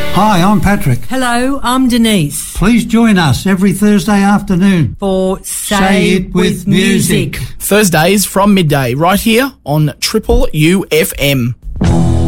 Hi, I'm Patrick. Hello, I'm Denise. Please join us every Thursday afternoon For Say It With Music. Thursdays from midday, right here on Triple UFM.